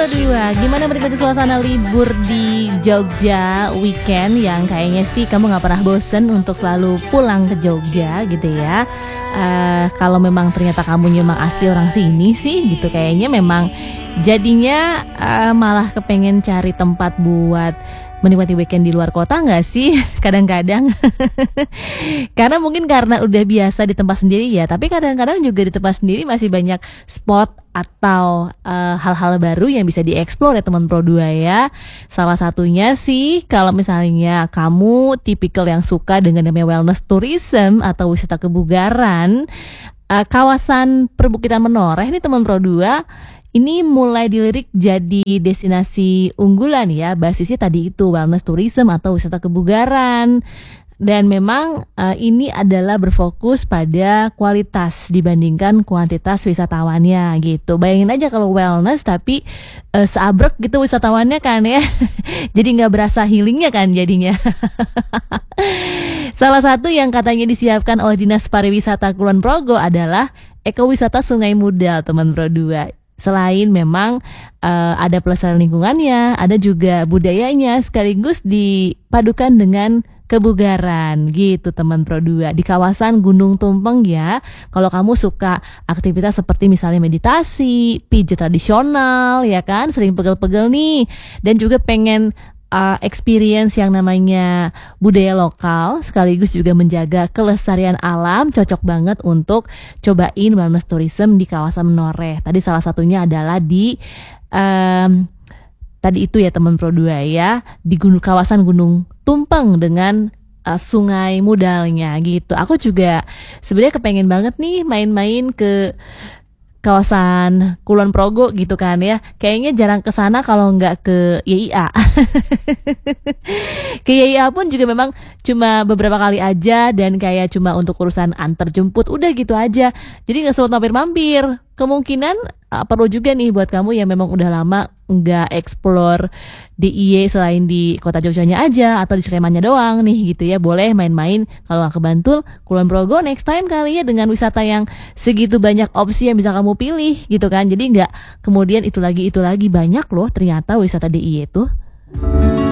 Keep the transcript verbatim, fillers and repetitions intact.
Berdua, gimana menikmati suasana libur di Jogja weekend yang kayaknya sih kamu gak pernah bosen untuk selalu pulang ke Jogja gitu ya. uh, Kalau memang ternyata kamu memang asli orang sini sih gitu, kayaknya memang jadinya uh, malah kepengen cari tempat buat menikmati weekend di luar kota gak sih? Kadang-kadang karena mungkin karena udah biasa di tempat sendiri ya, tapi kadang-kadang juga di tempat sendiri masih banyak spot atau uh, hal-hal baru yang bisa dieksplor ya teman Pro dua ya. Salah satunya sih kalau misalnya kamu tipikal yang suka dengan namanya wellness tourism atau wisata kebugaran, uh, kawasan Perbukitan Menoreh ini teman Pro dua ini mulai dilirik jadi destinasi unggulan ya. Basisnya tadi itu wellness tourism atau wisata kebugaran. Dan memang uh, ini adalah berfokus pada kualitas dibandingkan kuantitas wisatawannya gitu. Bayangin aja kalau wellness tapi uh, seabrek gitu wisatawannya kan ya. Jadi gak berasa healingnya kan jadinya. Salah satu yang katanya disiapkan oleh Dinas Pariwisata Kulon Progo adalah ekowisata Sungai Muda teman Pro dua. Selain memang uh, ada pelestarian lingkungannya, ada juga budayanya sekaligus dipadukan dengan kebugaran gitu teman Pro dua di kawasan Gunung Tumpeng ya. Kalau kamu suka aktivitas seperti misalnya meditasi, pijat tradisional ya kan, sering pegel-pegel nih, dan juga pengen Uh, experience yang namanya budaya lokal sekaligus juga menjaga kelestarian alam, cocok banget untuk cobain wellness tourism di kawasan Menoreh. Tadi salah satunya adalah di um, tadi itu ya teman Pro dua ya, di gunung, kawasan Gunung Tumpeng dengan uh, sungai mudalnya gitu. Aku juga sebenarnya kepengen banget nih main-main ke kawasan Kulon Progo gitu kan ya. Kayaknya jarang ke sana kalau nggak ke Y I A. Ke Y I A pun juga memang cuma beberapa kali aja dan kayak cuma untuk urusan antar jemput udah gitu aja. Jadi nggak sempat mampir-mampir. Kemungkinan uh, perlu juga nih buat kamu yang memang udah lama nggak explore D I Y selain di kota Jogjanya aja atau di Slemannya doang nih gitu ya. Boleh main-main kalau nggak ke Bantul, Kulon Progo next time kali ya, dengan wisata yang segitu banyak opsi yang bisa kamu pilih gitu kan. Jadi nggak kemudian itu lagi itu lagi, banyak loh ternyata wisata D I Y itu.